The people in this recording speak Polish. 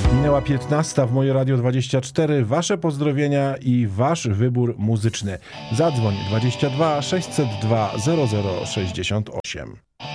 Minęła 15 w Moje Radio 24. Wasze pozdrowienia i wasz wybór muzyczny. Zadzwoń 22 602 0068.